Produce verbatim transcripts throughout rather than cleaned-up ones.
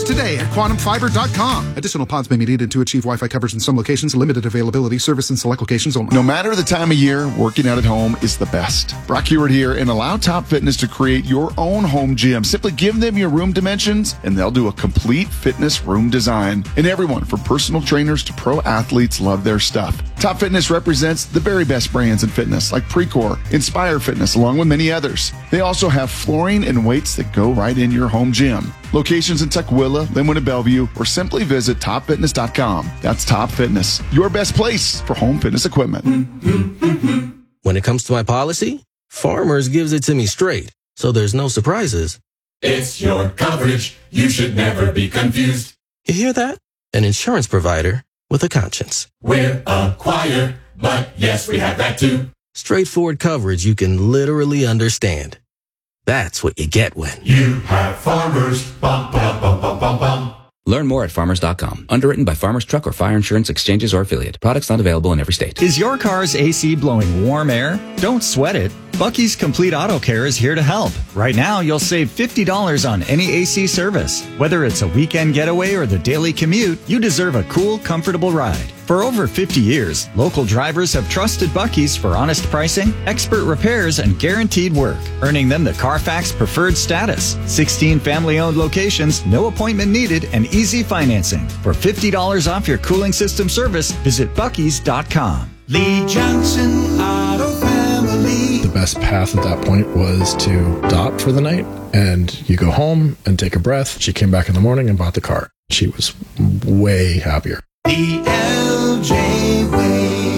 today at quantum fiber dot com. Additional pods may be needed to achieve Wi-Fi coverage in some locations. Limited availability. Service in select locations only. No matter the time of year, working out at home is the best. Brock Heward here, and allow Top Fitness to create your own home gym. Simply give them your room dimensions, and they'll do a complete fitness room design. And everyone, from personal trainers to pro athletes, love their stuff. Top Fitness represents the very best brands in fitness, like Precor, Inspire Fitness, along with many others. They also have flooring and weights that go right in your home gym. Locations in Tukwila, Linwood, and Bellevue, or simply visit top fitness dot com. That's Top Fitness, your best place for home fitness equipment. When it comes to my policy, Farmers gives it to me straight, so there's no surprises. It's your coverage. You should never be confused. You hear that? An insurance provider with a conscience. We're a choir, but yes, we have that too. Straightforward coverage you can literally understand. That's what you get when you have Farmers. Bum, bum, bum, bum, bum, bum. Learn more at farmers dot com. Underwritten by Farmers Truck or Fire Insurance Exchanges or Affiliate. Products not available in every state. Is your car's A C blowing warm air? Don't sweat it. Bucky's Complete Auto Care is here to help. Right now, you'll save fifty dollars on any A C service. Whether it's a weekend getaway or the daily commute, you deserve a cool, comfortable ride. For over fifty years, local drivers have trusted Bucky's for honest pricing, expert repairs, and guaranteed work, earning them the Carfax Preferred status. sixteen family-owned locations, no appointment needed, and easy financing. For fifty dollars off your cooling system service, visit buckys dot com. Lee Johnson Auto Family. The best path at that point was to stop for the night, and you go home and take a breath. She came back in the morning and bought the car. She was way happier. The L J way.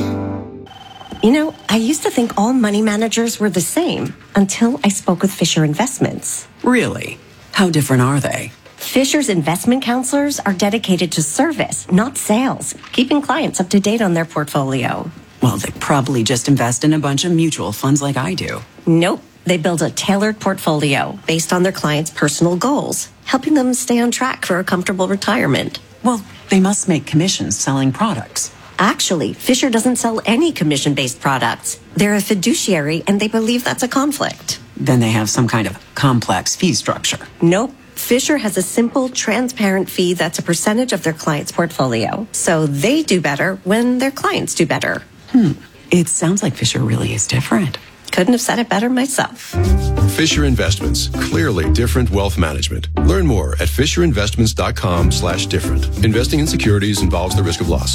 You know, I used to think all money managers were the same until I spoke with Fisher Investments. Really? How different are they? Fisher's investment counselors are dedicated to service, not sales, keeping clients up to date on their portfolio. Well, they probably just invest in a bunch of mutual funds like I do. Nope. They build a tailored portfolio based on their clients' personal goals, helping them stay on track for a comfortable retirement. Well, they must make commissions selling products. Actually, Fisher doesn't sell any commission-based products. They're a fiduciary, and they believe that's a conflict. Then they have some kind of complex fee structure. Nope. Fisher has a simple, transparent fee that's a percentage of their client's portfolio. So they do better when their clients do better. Hmm. It sounds like Fisher really is different. Couldn't have said it better myself. Fisher Investments. Clearly different wealth management. Learn more at fisher investments dot com slash different. Investing in securities involves the risk of loss.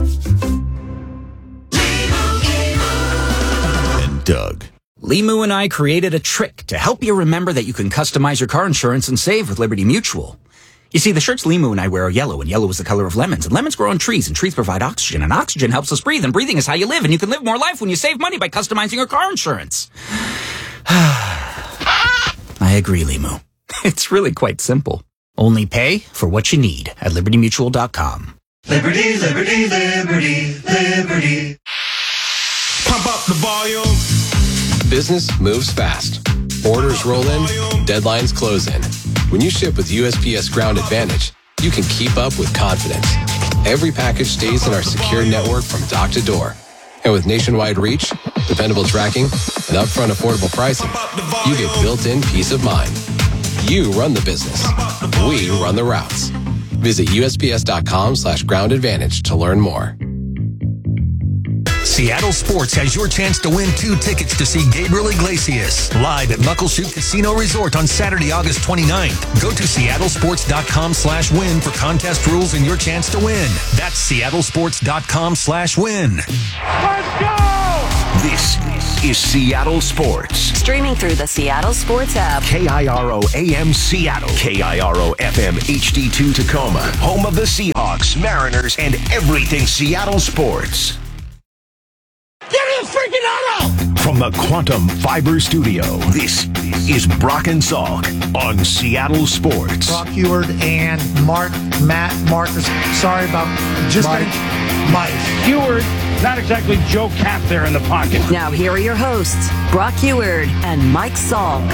And Doug. Limu and I created a trick to help you remember that you can customize your car insurance and save with Liberty Mutual. You see, the shirts Limu and I wear are yellow, and yellow is the color of lemons, and lemons grow on trees, and trees provide oxygen, and oxygen helps us breathe, and breathing is how you live, and you can live more life when you save money by customizing your car insurance. I agree, Limu. It's really quite simple. Only pay for what you need at liberty mutual dot com. Liberty, liberty, liberty, liberty. Pump up the volume. Business moves fast. Orders roll in, deadlines close in. When you ship with U S P S Ground Advantage, you can keep up with confidence. Every package stays in our secure network from dock to door. And with nationwide reach, dependable tracking, and upfront affordable pricing, you get built-in peace of mind. You run the business. We run the routes. Visit U S P S dot com slash ground advantage to learn more. Seattle Sports has your chance to win two tickets to see Gabriel Iglesias live at Muckleshoot Casino Resort on Saturday, August twenty-ninth. Go to seattle sports dot com slash win for contest rules and your chance to win. That's seattle sports dot com slash win. Let's go! This is Seattle Sports. Streaming through the Seattle Sports app. K I R O A M Seattle. K I R O F M H D two Tacoma. Home of the Seahawks, Mariners, and everything Seattle sports. Give me a freaking auto! From the Quantum Fiber Studio, this is Brock and Salk on Seattle Sports. Brock Heward and Mark, Matt, Marcus. Sorry about just Mike. Mike. Heward, not exactly Joe Cap there in the pocket. Now here are your hosts, Brock Heward and Mike Salk.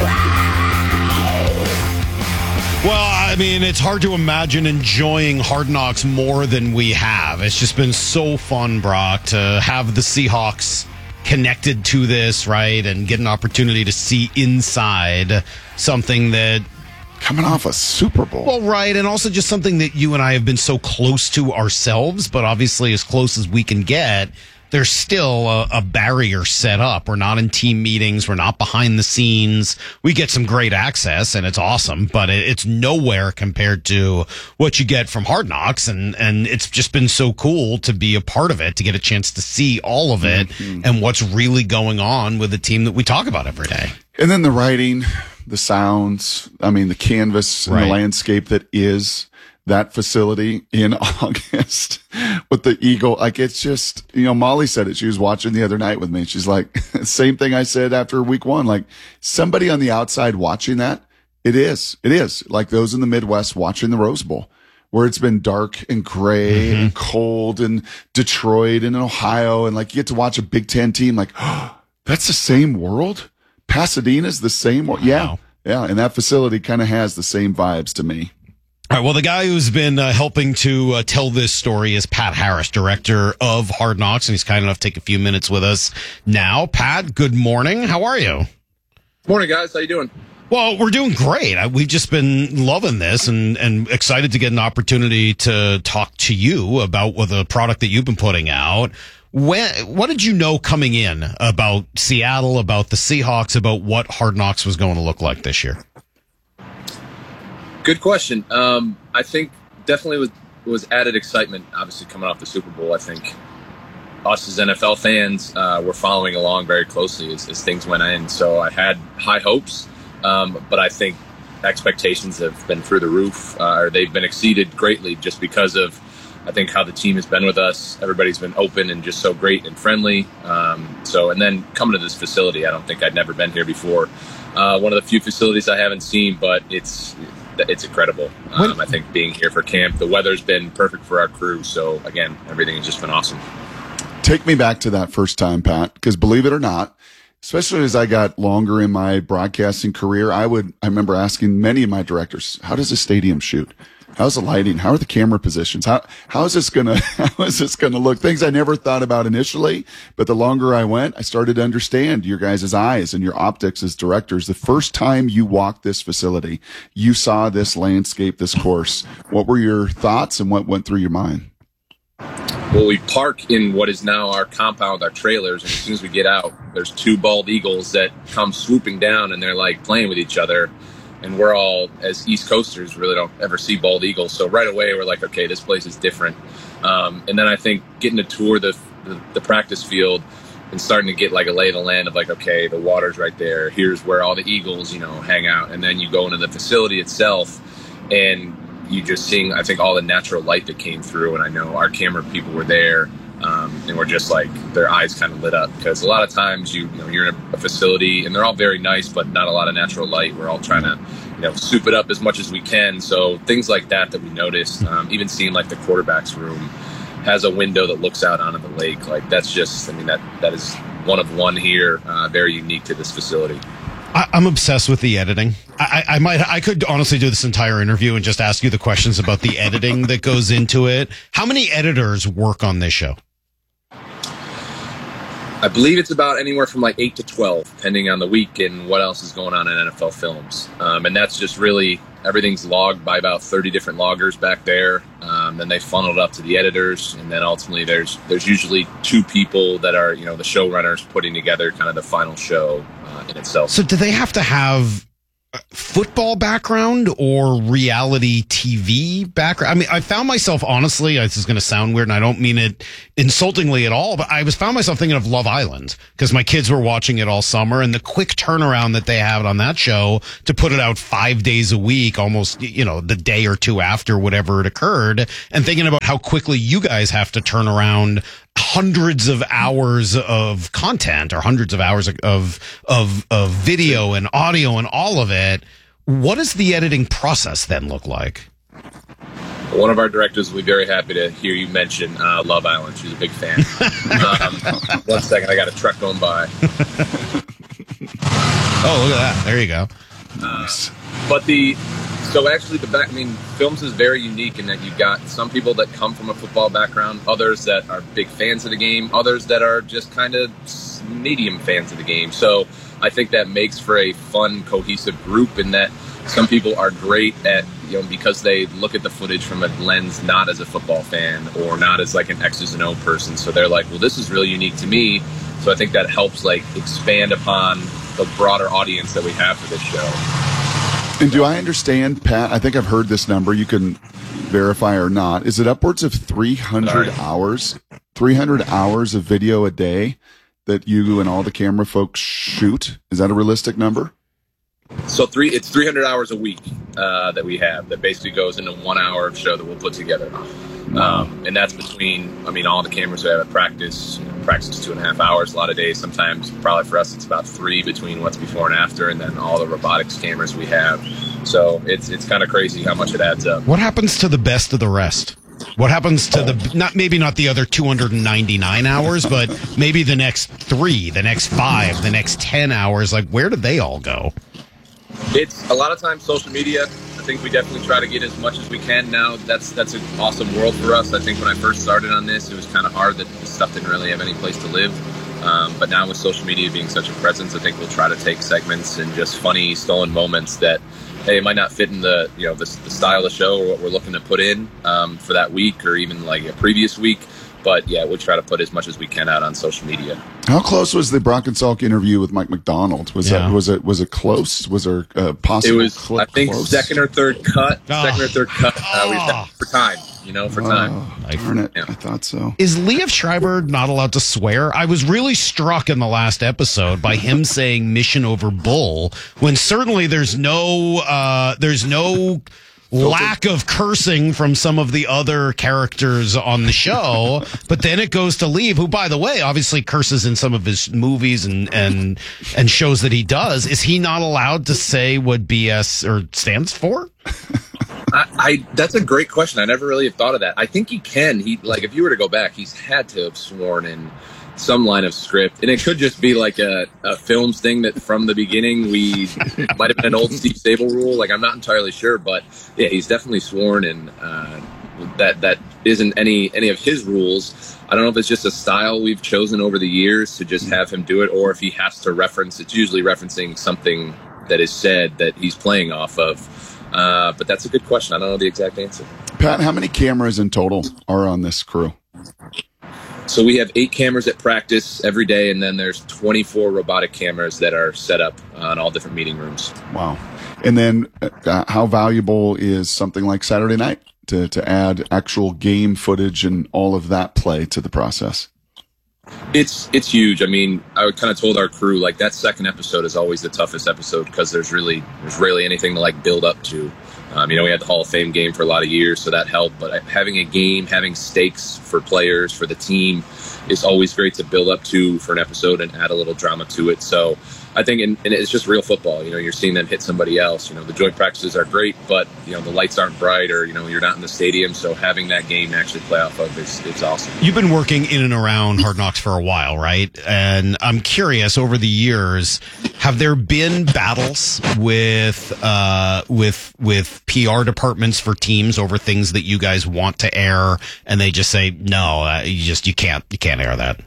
Well, I mean, it's hard to imagine enjoying Hard Knocks more than we have. It's just been so fun, Brock, to have the Seahawks connected to this, right, and get an opportunity to see inside something that coming off a Super Bowl. Well, right, and also just something that you and I have been so close to ourselves, but obviously as close as we can get. There's still a, a barrier set up. We're not in team meetings. We're not behind the scenes. We get some great access, and it's awesome, but it, it's nowhere compared to what you get from Hard Knocks, and, and it's just been so cool to be a part of it, to get a chance to see all of it mm-hmm. and what's really going on with the team that we talk about every day. And then the writing, the sounds, I mean, the canvas and right. the landscape that is that facility in August with the Eagle. Like, it's just, you know, Molly said it. She was watching the other night with me. She's like, same thing I said after week one. Like, somebody on the outside watching that, it is. It is. Like those in the Midwest watching the Rose Bowl, where it's been dark and gray mm-hmm. and cold, and Detroit and Ohio. And like, you get to watch a Big Ten team. Like, oh, that's the same world? Pasadena's the same world? Wow. Yeah. Yeah. And that facility kind of has the same vibes to me. All right, well, the guy who's been uh, helping to uh, tell this story is Pat Harris, director of Hard Knocks, and he's kind enough to take a few minutes with us now. Pat, good morning. How are you? Morning, guys. How you doing? Well, we're doing great. I, we've just been loving this and, and excited to get an opportunity to talk to you about what the product that you've been putting out. When, what did you know coming in about Seattle, about the Seahawks, about what Hard Knocks was going to look like this year? Good question. Um, I think definitely was, was added excitement, obviously, coming off the Super Bowl. I think us as N F L fans uh, were following along very closely as, as things went in. So I had high hopes, um, but I think expectations have been through the roof, uh, or they've been exceeded greatly just because of, I think, how the team has been with us. Everybody's been open and just so great and friendly. Um, so, and then coming to this facility, I don't think I'd never been here before. Uh, one of the few facilities I haven't seen, but it's it's incredible. Um, I think being here for camp, the weather's been perfect for our crew. So again, everything has just been awesome. Take me back to that first time, Pat, because believe it or not, especially as I got longer in my broadcasting career, I would, I remember asking many of my directors, how does a stadium shoot? How's the lighting? How are the camera positions? How, how is this gonna, how is this gonna look? Things I never thought about initially, but the longer I went, I started to understand your guys' eyes and your optics as directors. The first time you walked this facility, you saw this landscape, this course. What were your thoughts and what went through your mind? Well, we park in what is now our compound, our trailers, and as soon as we get out, there's two bald eagles that come swooping down, and they're like playing with each other. And we're all, as East Coasters, really don't ever see bald eagles. So right away, we're like, okay, this place is different. Um, and then I think getting to tour the, the the practice field and starting to get like a lay of the land of like, okay, the water's right there. Here's where all the eagles, you know, hang out. And then you go into the facility itself, and you just seeing, I think, all the natural light that came through. And I know our camera people were there. Um, and we're just like, their eyes kind of lit up, because a lot of times you, you know, you're in a facility and they're all very nice, but not a lot of natural light. We're all trying to, you know, soup it up as much as we can. So things like that that we noticed, um, even seeing like the quarterback's room has a window that looks out onto the lake. Like that's just, I mean, that that is one of one here, uh, very unique to this facility. I, I'm obsessed with the editing. I, I might, I could honestly do this entire interview and just ask you the questions about the editing that goes into it. How many editors work on this show? I believe it's about anywhere from like eight to twelve, depending on the week and what else is going on in N F L Films. Um, and that's just really, everything's logged by about thirty different loggers back there. Um, then they funnel it up to the editors. And then ultimately there's there's usually two people that are, you know, the showrunners putting together kind of the final show uh, in itself. So do they have to have football background or reality T V background? I mean, I found myself, honestly, this is going to sound weird and I don't mean it insultingly at all, but I was found myself thinking of Love Island because my kids were watching it all summer, and the quick turnaround that they have on that show to put it out five days a week, almost, you know, the day or two after whatever it occurred, and thinking about how quickly you guys have to turn around hundreds of hours of content or hundreds of hours of, of, of video and audio and all of it. What does the editing process then look like? One of our directors will be very happy to hear you mention uh, Love Island. She's a big fan. um, one second, I got a truck going by. Oh, look at that. There you go. Nice. Uh, but the, so actually the back, I mean, Films is very unique in that you've got some people that come from a football background, others that are big fans of the game, others that are just kind of medium fans of the game. So I think that makes for a fun, cohesive group in that some people are great at, you know, because they look at the footage from a lens not as a football fan or not as like an X's and O person. So they're like, well, this is really unique to me. So I think that helps like expand upon the broader audience that we have for this show. And do I understand, Pat? I think I've heard this number. You can verify or not. Is it upwards of three hundred Sorry. hours? three hundred hours of video a day that you and all the camera folks shoot? Is that a realistic number? So three, it's three hundred hours a week uh, that we have that basically goes into one hour of show that we'll put together. Um, and that's between, I mean, all the cameras we have at practice. You know, practice is two and a half hours a lot of days. Sometimes, probably for us, it's about three between what's before and after, and then all the robotics cameras we have. So it's it's kind of crazy how much it adds up. What happens to the best of the rest? What happens to the, not maybe not the other two hundred ninety-nine hours, but maybe the next three, the next five, the next ten hours? Like, where do they all go? It's a lot of times social media. I think we definitely try to get as much as we can now. That's that's an awesome world for us. I think when I first started on this, it was kind of hard that the stuff didn't really have any place to live. Um, but now with social media being such a presence, I think we'll try to take segments and just funny stolen moments that, hey, it might not fit in the, you know, the, the style of the show or what we're looking to put in um, for that week or even like a previous week. But yeah, we'll try to put as much as we can out on social media. How close was the Brock and Salk interview with Mike McDonald? Was Yeah. that was it was it close? Was there a possible It was, clip I think, close? second or third cut. Oh. Second or third cut. Uh, we Oh. for time, you know, for time. Oh, darn it. I thought so. Is Liev Schreiber not allowed to swear? I was really struck in the last episode by him saying mission over bull when certainly there's no uh, there's no lack of cursing from some of the other characters on the show. But then it goes to Liev, who, by the way, obviously curses in some of his movies and and and shows that he does. Is he not allowed to say what B S or stands for? I, I that's a great question. I never really have thought of that. I think he can. He like if you were to go back, he's had to have sworn in some line of script, and it could just be like a, a films thing that from the beginning we might have been an old Steve Sable rule. Like I'm not entirely sure, but yeah, he's definitely sworn, and uh, that that isn't any any of his rules. I don't know if it's just a style we've chosen over the years to just have him do it, or if he has to reference. It's usually referencing something that is said that he's playing off of. Uh, but that's a good question. I don't know the exact answer. Pat, how many cameras in total are on this crew? So we have eight cameras at practice every day, and then there's twenty-four robotic cameras that are set up uh, in all different meeting rooms. Wow. And then uh, how valuable is something like Saturday night to, to add actual game footage and all of that play to the process? It's it's huge. I mean, I kind of told our crew, like, that second episode is always the toughest episode because there's really there's rarely anything to, like, build up to. Um, you know, we had the Hall of Fame game for a lot of years, so that helped. But having a game, having stakes for players, for the team, is always great to build up to for an episode and add a little drama to it. So I think, and, and it's just real football. You know, you're seeing them hit somebody else. You know, the joint practices are great, but, you know, the lights aren't bright or, you know, you're not in the stadium. So having that game to actually play off of is it's awesome. You've been working in and around Hard Knocks for a while, right? And I'm curious, over the years, have there been battles with uh, with with P R departments for teams over things that you guys want to air, and they just say no, uh, you just you can't you can't air that?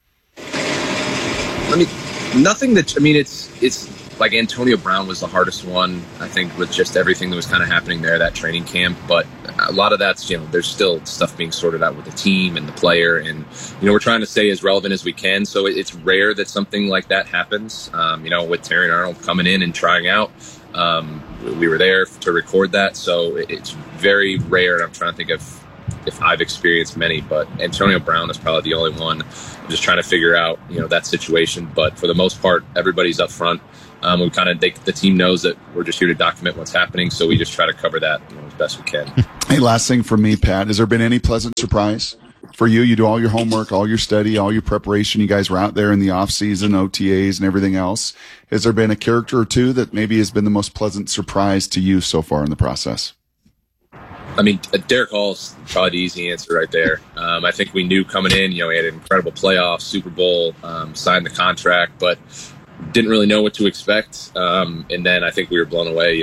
I mean, nothing that I mean, it's it's like Antonio Brown was the hardest one, I think, with just everything that was kind of happening there, that training camp. But a lot of that's, you know, there's still stuff being sorted out with the team and the player. And, you know, we're trying to stay as relevant as we can. So it's rare that something like that happens. Um, you know, with Terry and Arnold coming in and trying out, um, we were there to record that. So it's very rare. And I'm trying to think of if I've experienced many, but Antonio Brown is probably the only one. I'm just trying to figure out, you know, that situation. But for the most part, everybody's up front. Um, we kind of, the team knows that we're just here to document what's happening, so we just try to cover that, you know, as best we can. Hey, last thing from me, Pat. Has there been any pleasant surprise for you? You do all your homework, all your study, all your preparation. You guys were out there in the off season, O T As and everything else. Has there been a character or two that maybe has been the most pleasant surprise to you so far in the process? I mean, Derek Hall's probably the easy answer right there. Um, I think we knew coming in, you know, he had an incredible playoff, Super Bowl, um, signed the contract, but didn't really know what to expect. Um, and then I think we were blown away, you know,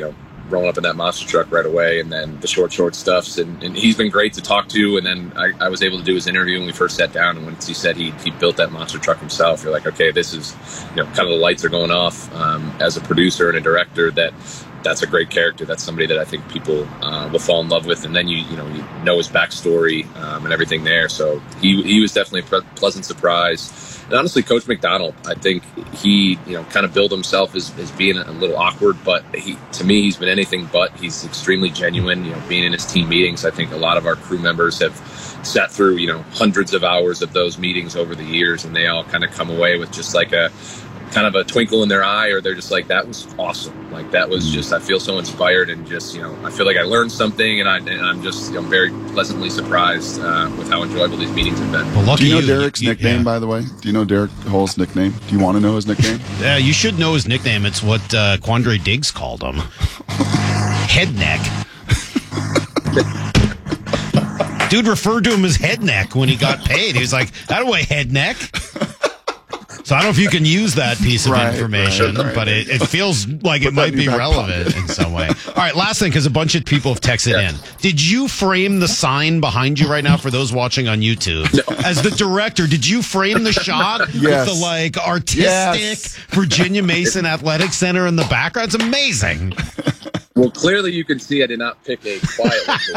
rolling up in that monster truck right away, and then the short, short stuffs. And, and he's been great to talk to. And then I, I was able to do his interview when we first sat down. And once he said he, he built that monster truck himself, you're like, okay, this is, you know, kind of the lights are going off um, as a producer and a director. That that's a great character. That's somebody that I think people uh, will fall in love with. And then you, you know, you know his backstory um, and everything there. So he, he was definitely a pleasant surprise. And honestly, Coach McDonald, I think he, you know, kind of billed himself as, as being a little awkward, but he, to me, he's been anything but. He's extremely genuine, you know, being in his team meetings. I think a lot of our crew members have sat through, you know, hundreds of hours of those meetings over the years, and they all kind of come away with just like a kind of a twinkle in their eye, or they're just like, that was awesome. Like, that was just, I feel so inspired, and just, you know, I feel like I learned something, and, I, and I'm just, you know, very pleasantly surprised uh, with how enjoyable these meetings have been. Well, do you know you, Derek's you, nickname, yeah. by the way? Do you know Derek Hull's nickname? Do you want to know his nickname? Yeah, you should know his nickname. It's what uh, Quandre Diggs called him. Head neck. Dude referred to him as head neck when he got paid. He was like, that way, head neck. So I don't know if you can use that piece of right, information, right, right. but it, it feels like it Put that might in be your back relevant pocket. in some way. All right, last thing, because a bunch of people have texted Yeah. in. Did you frame the sign behind you right now for those watching on YouTube? No. As the director, did you frame the shot Yes. with the like artistic Yes. Virginia Mason Athletic Center in the background? It's amazing. Well, clearly you can see I did not pick a quiet location.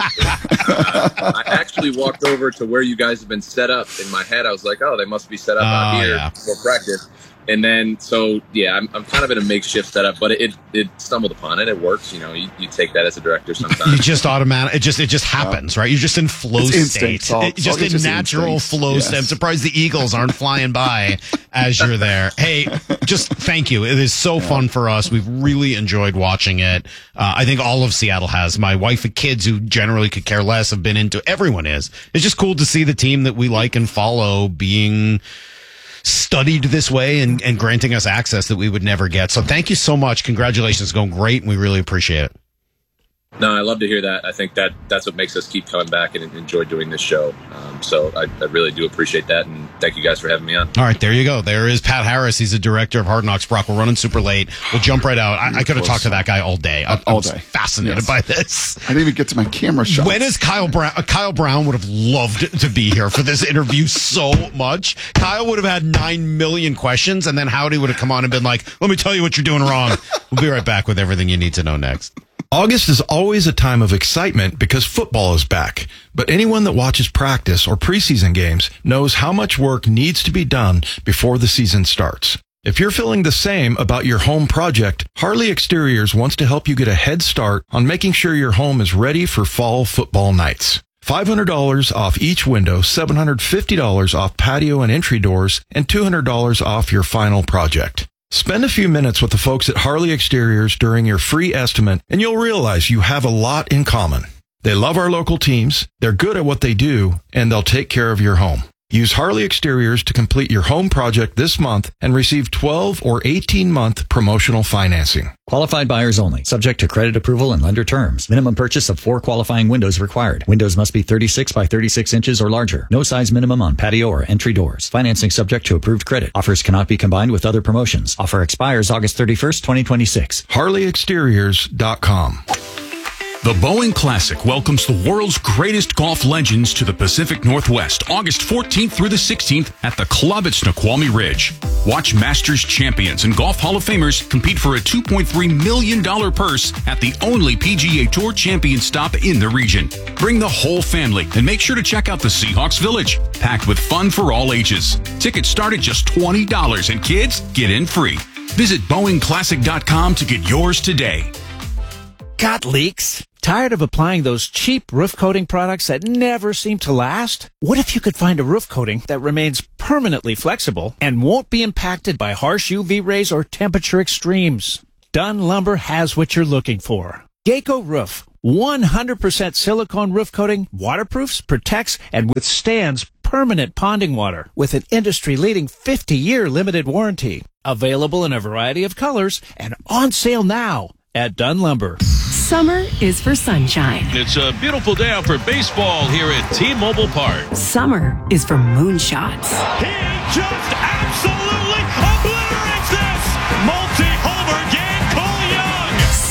uh, I actually walked over to where you guys have been set up. In my head, I was like, oh, they must be set up out Oh, here yeah. for practice. And then, so, yeah, I'm, I'm kind of in a makeshift setup, but it, it stumbled upon it. It works. You know, you, you take that as a director sometimes. You just automatic. It just it just happens, right? You're just in flow It's state. instinct, Saul. It- just Saul, it's in just natural instincts. flow Yes. state. I'm surprised the Eagles aren't flying by as you're there. Hey, just thank you. It is so fun for us. We've really enjoyed watching it. Uh, I think all of Seattle has. My wife and kids, who generally could care less, have been into. Everyone is. It's just cool to see the team that we like and follow being studied this way and, and granting us access that we would never get. So thank you so much. Congratulations. It's going great, and we really appreciate it. No, I love to hear that. I think that that's what makes us keep coming back and enjoy doing this show. Um, so I, I really do appreciate that, and thank you guys for having me on. All right, there you go. There is Pat Harris. He's a director of Hard Knocks. Brock, we're running super late. We'll jump right out. I, I could have talked to that guy all day. I, All I'm day. fascinated Yes. by this. I didn't even get to my camera shot. When is Kyle Brown? Uh, Kyle Brown would have loved to be here for this interview so much. Kyle would have had nine million questions, and then Howdy would have come on and been like, let me tell you what you're doing wrong. We'll be right back with everything you need to know next. August is always a time of excitement because football is back. But anyone that watches practice or preseason games knows how much work needs to be done before the season starts. If you're feeling the same about your home project, Harley Exteriors wants to help you get a head start on making sure your home is ready for fall football nights. five hundred dollars off each window, seven hundred fifty dollars off patio and entry doors, and two hundred dollars off your final project. Spend a few minutes with the folks at Harley Exteriors during your free estimate, and you'll realize you have a lot in common. They love our local teams, they're good at what they do, and they'll take care of your home. Use Harley Exteriors to complete your home project this month and receive twelve or eighteen month promotional financing. Qualified buyers only. Subject to credit approval and lender terms. Minimum purchase of four qualifying windows required. Windows must be thirty-six by thirty-six inches or larger. No size minimum on patio or entry doors. Financing subject to approved credit. Offers cannot be combined with other promotions. Offer expires August thirty-first, twenty twenty-six. Harley Exteriors dot com. The Boeing Classic welcomes the world's greatest golf legends to the Pacific Northwest, August fourteenth through the sixteenth at the club at Snoqualmie Ridge. Watch Masters champions and Golf Hall of Famers compete for a two point three million dollars purse at the only P G A Tour champion stop in the region. Bring the whole family and make sure to check out the Seahawks Village, packed with fun for all ages. Tickets start at just twenty dollars and kids get in free. Visit Boeing Classic dot com to get yours today. Got leaks? Tired of applying those cheap roof coating products that never seem to last? What if you could find a roof coating that remains permanently flexible and won't be impacted by harsh U V rays or temperature extremes? Dunn Lumber has what you're looking for. Geico Roof. one hundred percent silicone roof coating, waterproofs, protects, and withstands permanent ponding water with an industry-leading fifty-year limited warranty. Available in a variety of colors and on sale now at Dunn Lumber. Summer is for sunshine. It's a beautiful day out for baseball here at T-Mobile Park. Summer is for moonshots. He just absolutely obliterates this! Multi-homer game, Cole Young!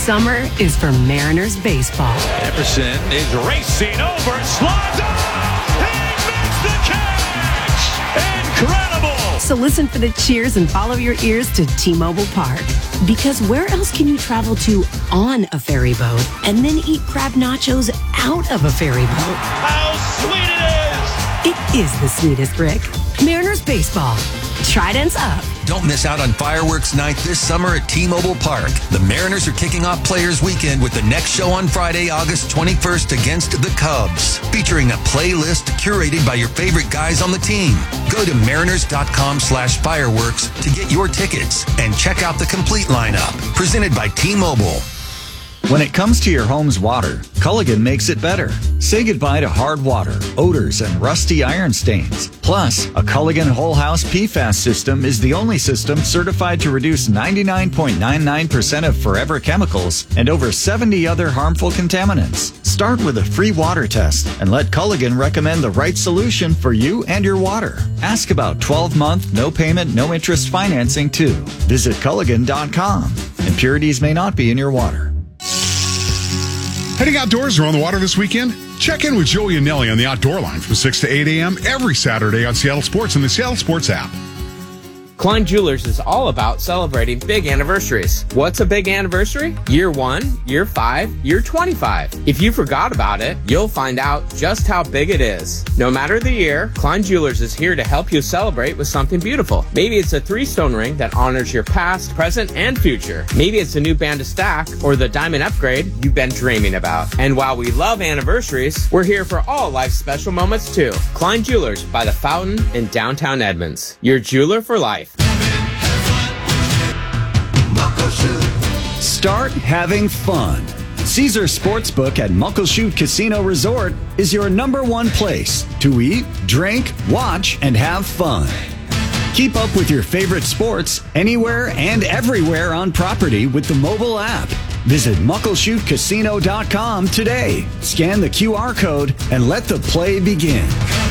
Summer is for Mariners baseball. Emerson is racing over, slides off. He makes the catch. Incredible. So listen for the cheers and follow your ears to T-Mobile Park. Because where else can you travel to on a ferry boat and then eat crab nachos out of a ferry boat? How sweet it is. It is the sweetest, Rick. Mariners baseball. Tridents up. Don't miss out on fireworks night this summer at T-Mobile Park. The Mariners are kicking off Players Weekend with the next show on Friday, August twenty-first against the Cubs, featuring a playlist curated by your favorite guys on the team. Go to mariners.com slash fireworks to get your tickets and check out the complete lineup. Presented by T-Mobile. When it comes to your home's water, Culligan makes it better. Say goodbye to hard water, odors, and rusty iron stains. Plus, a Culligan Whole House P FAS system is the only system certified to reduce ninety-nine point nine nine percent of forever chemicals and over seventy other harmful contaminants. Start with a free water test and let Culligan recommend the right solution for you and your water. Ask about twelve-month, no-payment, no-interest financing, too. Visit Culligan dot com. Impurities may not be in your water. Heading outdoors or on the water this weekend? Check in with Joey and Nelly on the Outdoor Line from six to eight a.m. every Saturday on Seattle Sports and the Seattle Sports app. Klein Jewelers is all about celebrating big anniversaries. What's a big anniversary? Year one, year five, year twenty-five. If you forgot about it, you'll find out just how big it is. No matter the year, Klein Jewelers is here to help you celebrate with something beautiful. Maybe it's a three-stone ring that honors your past, present, and future. Maybe it's a new band to stack or the diamond upgrade you've been dreaming about. And while we love anniversaries, we're here for all life's special moments too. Klein Jewelers by the Fountain in downtown Edmonds. Your jeweler for life. Start having fun. Caesar Sportsbook at Muckleshoot Casino Resort is your number one place to eat, drink, watch, and have fun. Keep up with your favorite sports anywhere and everywhere on property with the mobile app. Visit muckleshoot casino dot com today. Scan the Q R code and let the play begin.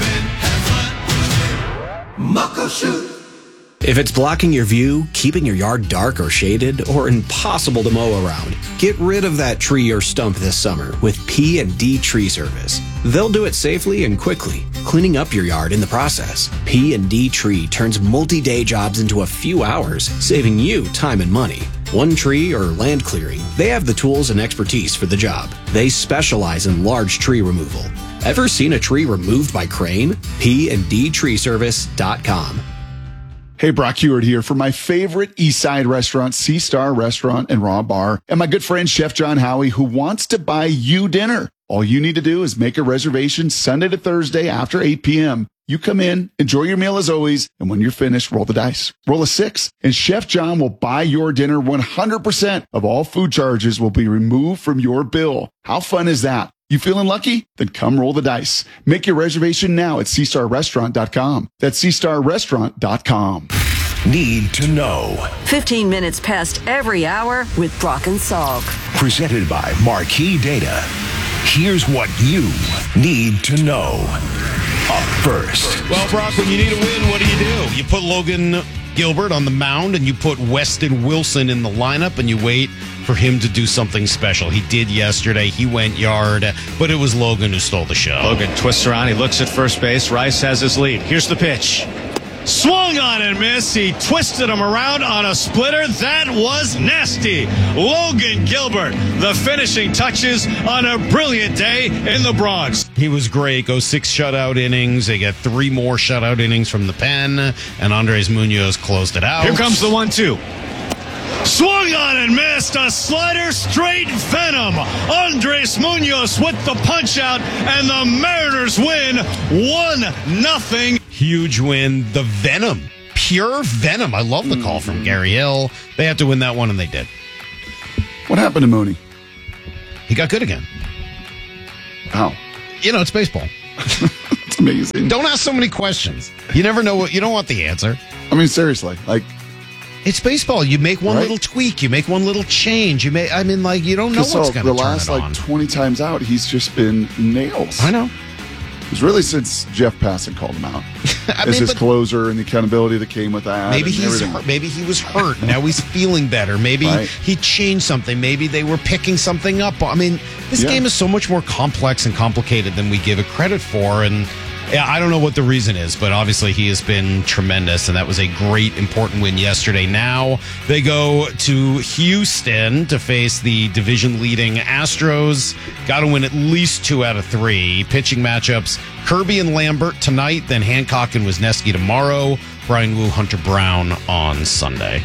Muckleshoot. If it's blocking your view, keeping your yard dark or shaded, or impossible to mow around, get rid of that tree or stump this summer with P and D Tree Service. They'll do it safely and quickly, cleaning up your yard in the process. P and D Tree turns multi-day jobs into a few hours, saving you time and money. One tree or land clearing, they have the tools and expertise for the job. They specialize in large tree removal. Ever seen a tree removed by crane? P and D Tree Service dot com. Hey, Brock Heward here for my favorite East Side restaurant, Sea Star Restaurant and Raw Bar, and my good friend Chef John Howie, who wants to buy you dinner. All you need to do is make a reservation Sunday to Thursday after eight p.m. You come in, enjoy your meal as always, and when you're finished, roll the dice. Roll a six, and Chef John will buy your dinner. one hundred percent of all food charges will be removed from your bill. How fun is that? You feeling lucky? Then come roll the dice. Make your reservation now at sea star restaurant dot com. That's sea star restaurant dot com. Need to know. fifteen minutes past every hour with Brock and Salk. Presented by Marquee Data. Here's what you need to know. Up first. Well, Brock, when you need a win, what do you do? You put Logan Gilbert on the mound and you put Weston Wilson in the lineup and you wait for him to do something special. He did yesterday. He went yard, but it was Logan who stole the show. Logan twists around. He looks at first base. Rice has his lead. Here's the pitch. Swung on and missed. He twisted him around on a splitter. That was nasty. Logan Gilbert, the finishing touches on a brilliant day in the Bronx. He was great. Goes six shutout innings. They get three more shutout innings from the pen, and Andres Munoz closed it out. Here comes the one two. Swung on and missed. A slider straight venom. Andres Munoz with the punch out, and the Mariners win one nothing. Huge win. The venom. Pure venom. I love the call from Gary Hill. They had to win that one, and they did. What happened to Mooney? He got good again. How? You know, it's baseball. It's amazing. Don't ask so many questions. You never know what, you don't want the answer. I mean, seriously, like, it's baseball. You make one right? little tweak. You make one little change. You may. I mean, like, you don't know what's so going to turn the last it like on. twenty times out, he's just been nails. I know. was really since Jeff Passan called him out I as mean, his but- closer and the accountability that came with that. Maybe and he's everything. hurt. Maybe he was hurt. Now he's feeling better. Maybe Right. he changed something. Maybe they were picking something up. I mean, this Yeah. game is so much more complex and complicated than we give it credit for. And yeah, I don't know what the reason is, but obviously he has been tremendous, and that was a great, important win yesterday. Now they go to Houston to face the division-leading Astros. Got to win at least two out of three. Pitching matchups, Kirby and Lambert tonight, then Hancock and Wisniewski tomorrow. Brian Wu, Hunter Brown on Sunday.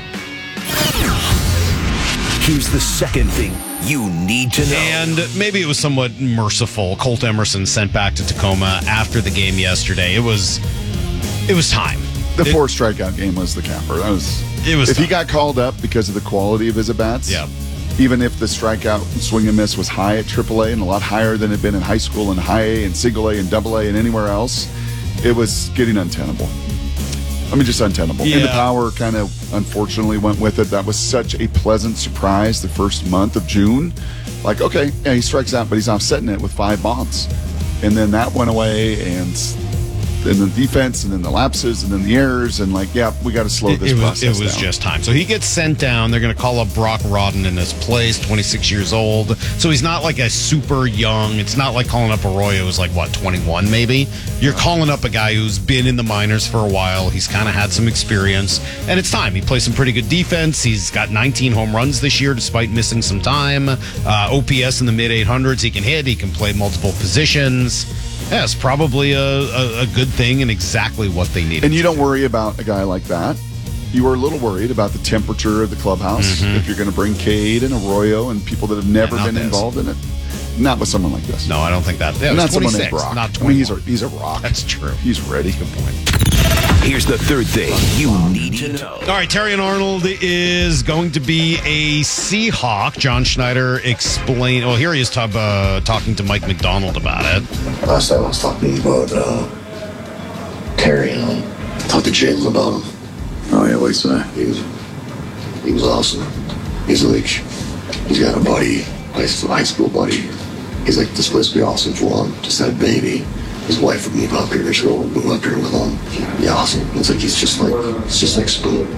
Here's the second thing you need to know. And maybe it was somewhat merciful. Colt Emerson sent back to Tacoma after the game yesterday. It was, it was time. The It- four strikeout game was the capper. That was. It was If he tough. got called up because of the quality of his at bats. Yeah. Even if the strikeout swing and miss was high at triple A and a lot higher than it had been in high school and high A and single A and double A and anywhere else, it was getting untenable. I mean, just untenable. And the Yeah. power kind of unfortunately went with it. That was such a pleasant surprise the first month of June. Like, okay, yeah, he strikes out, but he's offsetting it with five bombs. And then that went away, and then the defense, and then the lapses, and then the errors, and like, yeah, we got to slow It, this it was, process it was down. just time. So he gets sent down. They're going to call up Brock Rodden in his place, twenty-six years old. So he's not like a super young. It's not like calling up Arroyo who's like, what, twenty-one maybe? You're calling up a guy who's been in the minors for a while. He's kind of had some experience. And it's time. He plays some pretty good defense. He's got nineteen home runs this year despite missing some time. Uh, O P S in the mid eight hundreds. He can hit. He can play multiple positions. Yeah, it's probably a, a, a good thing and exactly what they needed. And you don't worry about a guy like that. You were a little worried about the temperature of the clubhouse Mhm. if you're going to bring Cade and Arroyo and people that have never Yeah, not been this. involved in it. Not with someone like this. No, I don't think that. Yeah, it not was someone named twenty-six, Brock. not I mean, he's a, twenty-one. he's a rock. That's true. He's ready. Good point. Here's the third thing you need to know. All right, Terrion Arnold is going to be a Seahawk. John Schneider explained. Well, here he is talk, uh, talking to Mike McDonald about it. Last time I was talking about uh, Terry, and I talked to Jalen about him. Oh, yeah, what'd he say? He was, he was awesome. He's like, he's got a buddy, high high school buddy. He's like, this place would be awesome for him. Just had a baby. His wife would move up here. She'll move up here with him. Yeah, awesome. It's like he's just like, it's just like Spoon.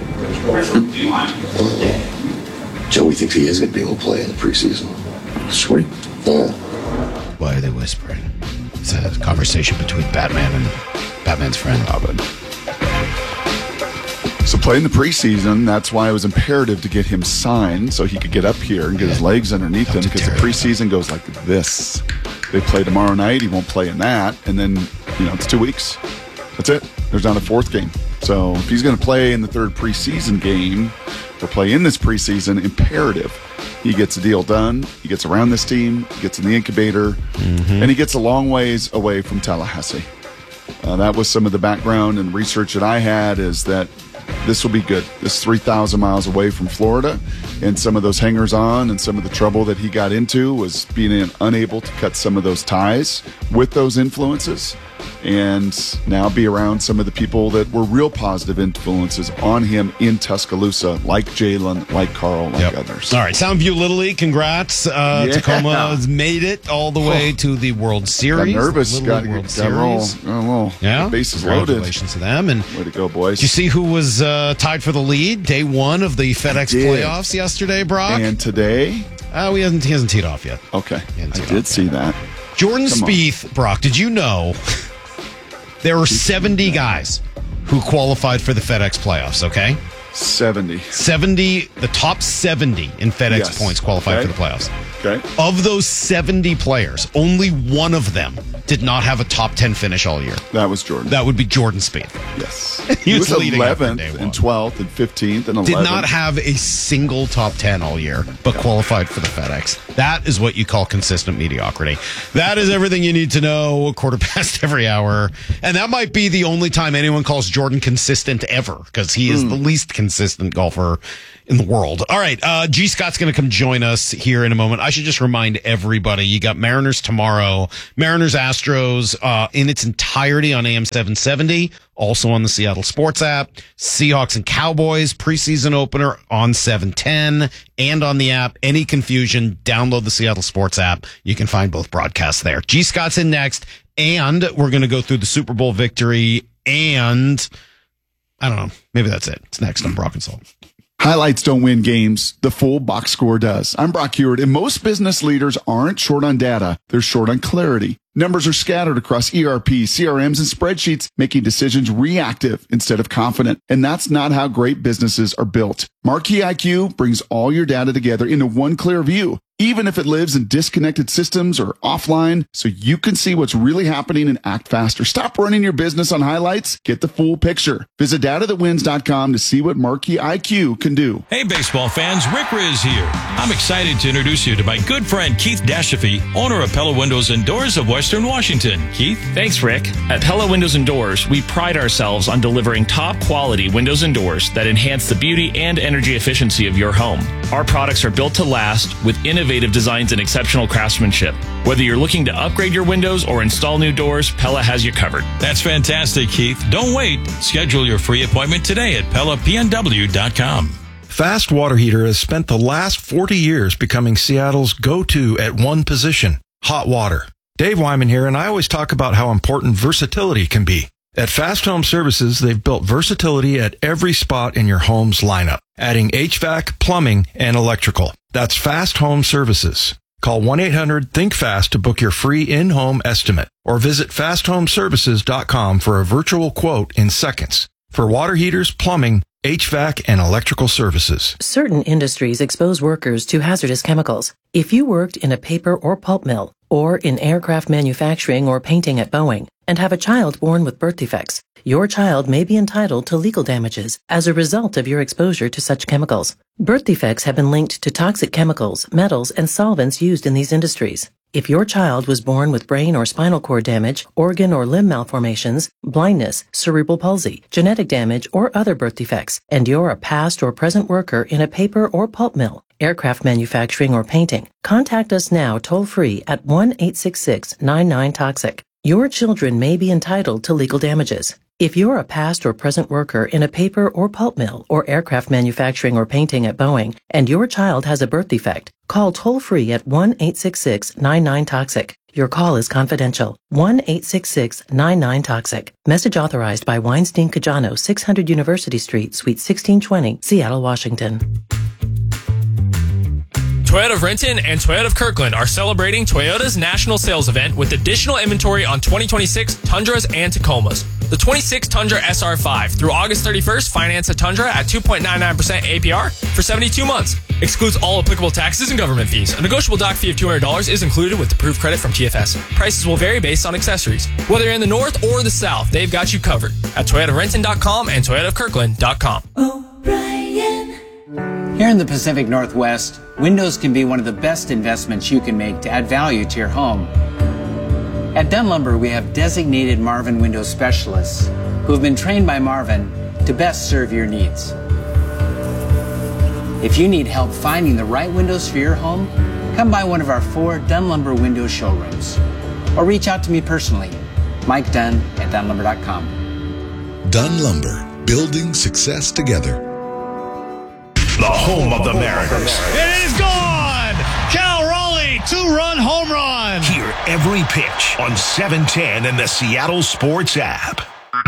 Uh, Joey thinks he is going to be able to play in the preseason. Sweet. Yeah. Why are they whispering? It's a conversation between Batman and Batman's friend. Robin. So playing the preseason, that's why it was imperative to get him signed so he could get up here and get his legs underneath him, because the preseason goes like this. They play tomorrow night. He won't play in that. And then, you know, it's two weeks. That's it. There's not a fourth game. So if he's going to play in the third preseason game or play in this preseason, imperative he gets a deal done. He gets around this team. He gets in the incubator. Mm-hmm. And he gets a long ways away from Tallahassee. Uh, that was some of the background and research that I had, is that this will be good. This is three thousand miles away from Florida, and some of those hangers-on and some of the trouble that he got into was being unable to cut some of those ties with those influences, and now be around some of the people that were real positive influences on him in Tuscaloosa, like Jalen, like Carl, like others. All right, Soundview Little League, congrats. Uh, Yeah. Tacoma has made it all the way to the World Series. Got nervous. Little Got, League World got, got roll. Series. Got roll. Yeah, Bases loaded. Congratulations to them. And way to go, boys. Did you see who was uh, tied for the lead day one of the FedEx did. playoffs yesterday, Brock? And today? Uh, we hasn't, he hasn't teed off yet. Okay. I did see that. Jordan Come on. Spieth, Brock, did you know there were seventy guys who qualified for the FedEx playoffs, okay? seventy. seventy, the top seventy in FedEx Yes. points qualified Okay. for the playoffs. Okay. Of those seventy players, only one of them did not have a top ten finish all year. That was Jordan. That would be Jordan Spieth. Yes. He was leading after eleventh day one. and twelfth and fifteenth and Did eleventh. not have a single top ten all year, but qualified for the FedEx. That is what you call consistent mediocrity. That is everything you need to know, a quarter past every hour. And that might be the only time anyone calls Jordan consistent ever, because he is Mm. the least consistent golfer in the world. All right, uh, G. Scott's going to come join us here in a moment. I I should just remind everybody, you got Mariners tomorrow, Mariners Astros uh, in its entirety on A M seven seventy, also on the Seattle Sports app. Seahawks and Cowboys preseason opener on seven ten and on the app. Any confusion, download the Seattle Sports app. You can find both broadcasts there. G. Scott's in next, and we're going to go through the Super Bowl victory, and I don't know, maybe that's it. It's next on Brock and Salt. Highlights don't win games. The full box score does. I'm Brock Hewitt, and most business leaders aren't short on data. They're short on clarity. Numbers are scattered across E R P, C R Ms, and spreadsheets, making decisions reactive instead of confident. And that's not how great businesses are built. Marquee I Q brings all your data together into one clear view, even if it lives in disconnected systems or offline, so you can see what's really happening and act faster. Stop running your business on highlights. Get the full picture. Visit data that wins dot com to see what Marquee I Q can do. Hey, baseball fans, Rick Riz here. I'm excited to introduce you to my good friend Keith Dashafy, owner of Pella Windows and Doors of Western Washington. Keith? Thanks, Rick. At Pella Windows and Doors, we pride ourselves on delivering top quality windows and doors that enhance the beauty and energy efficiency of your home. Our products are built to last with innovative designs and exceptional craftsmanship. Whether you're looking to upgrade your windows or install new doors, Pella has you covered. That's fantastic, Keith. Don't wait. Schedule your free appointment today at Pella P N W dot com. Fast Water Heater has spent the last forty years becoming Seattle's go-to at one position, hot water. Dave Wyman here, and I always talk about how important versatility can be. At Fast Home Services, they've built versatility at every spot in your home's lineup, adding H V A C, plumbing, and electrical. That's Fast Home Services. Call one eight hundred think fast to book your free in-home estimate, or visit fast home services dot com for a virtual quote in seconds. For water heaters, plumbing, H V A C, and electrical services. Certain industries expose workers to hazardous chemicals. If you worked in a paper or pulp mill, or in aircraft manufacturing or painting at Boeing, and have a child born with birth defects, your child may be entitled to legal damages as a result of your exposure to such chemicals. Birth defects have been linked to toxic chemicals, metals, and solvents used in these industries. If your child was born with brain or spinal cord damage, organ or limb malformations, blindness, cerebral palsy, genetic damage, or other birth defects, and you're a past or present worker in a paper or pulp mill, aircraft manufacturing, or painting, contact us now toll-free at one eight six six nine nine toxic. Your children may be entitled to legal damages. If you're a past or present worker in a paper or pulp mill or aircraft manufacturing or painting at Boeing, and your child has a birth defect, call toll-free at one eight six six nine nine toxic. Your call is confidential. one eight six six nine nine toxic. Message authorized by Weinstein Cajano, six hundred University Street, Suite sixteen twenty, Seattle, Washington. Toyota of Renton and Toyota of Kirkland are celebrating Toyota's national sales event with additional inventory on twenty twenty-six Tundras and Tacomas. The twenty-six Tundra S R five through August thirty-first, finance a Tundra at two point nine nine percent A P R for seventy-two months. Excludes all applicable taxes and government fees. A negotiable doc fee of two hundred dollars is included with approved credit from T F S. Prices will vary based on accessories. Whether you're in the north or the south, they've got you covered at Toyota Renton dot com and Toyota of Kirkland dot com. Here in the Pacific Northwest, windows can be one of the best investments you can make to add value to your home. At Dunn Lumber, we have designated Marvin window specialists who have been trained by Marvin to best serve your needs. If you need help finding the right windows for your home, come by one of our four Dunn Lumber window showrooms or reach out to me personally, Mike Dunn at Dunn Lumber dot com. Dunn Lumber, building success together. The home of the Mariners. It is gone! Cal Raleigh, two-run home run! Hear every pitch on seven ten and the Seattle Sports app.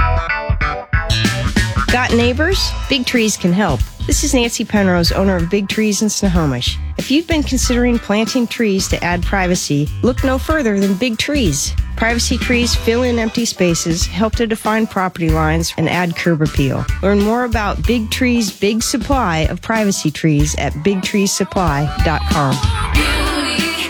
Got neighbors? Big Trees can help. This is Nancy Penrose, owner of Big Trees in Snohomish. If you've been considering planting trees to add privacy, look no further than Big Trees. Privacy trees fill in empty spaces, help to define property lines, and add curb appeal. Learn more about Big Trees' big supply of privacy trees at big trees supply dot com. Beauty,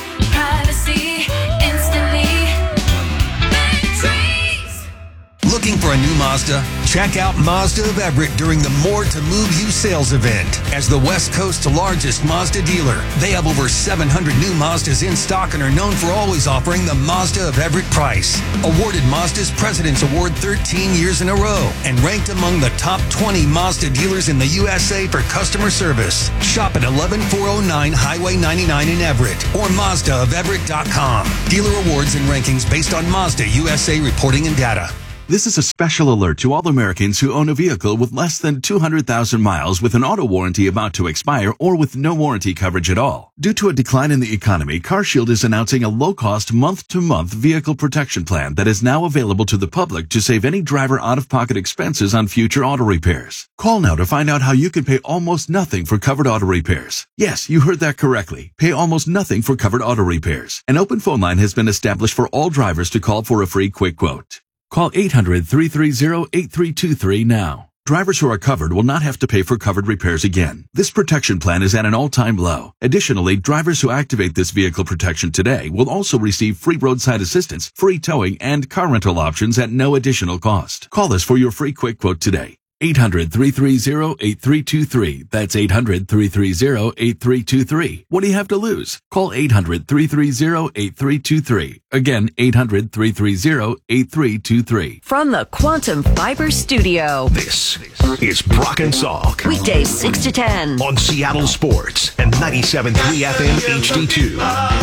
privacy, instantly. Big Trees. Looking for a new model Mazda? Check out Mazda of Everett during the More to Move You sales event. As the West Coast's largest Mazda dealer, they have over seven hundred new Mazdas in stock and are known for always offering the Mazda of Everett price. Awarded Mazda's President's Award thirteen years in a row and ranked among the top twenty Mazda dealers in the U S A for customer service. Shop at eleven four oh nine Highway ninety-nine in Everett or Mazda of Everett dot com. Dealer awards and rankings based on Mazda U S A reporting and data. This is a special alert to all Americans who own a vehicle with less than two hundred thousand miles with an auto warranty about to expire or with no warranty coverage at all. Due to a decline in the economy, CarShield is announcing a low-cost month-to-month vehicle protection plan that is now available to the public to save any driver out-of-pocket expenses on future auto repairs. Call now to find out how you can pay almost nothing for covered auto repairs. Yes, you heard that correctly. Pay almost nothing for covered auto repairs. An open phone line has been established for all drivers to call for a free quick quote. Call eight hundred, three three zero, eight three two three now. Drivers who are covered will not have to pay for covered repairs again. This protection plan is at an all-time low. Additionally, drivers who activate this vehicle protection today will also receive free roadside assistance, free towing, and car rental options at no additional cost. Call us for your free quick quote today. eight hundred, three three zero, eight three two three. That's eight hundred, three three zero, eight three two three. What do you have to lose? Call eight hundred, three three zero, eight three two three. Again, eight hundred, three three zero, eight three two three. From the Quantum Fiber Studio. This is Brock and Salk. Weekdays six to ten. On Seattle Sports and ninety-seven point three F M H D two.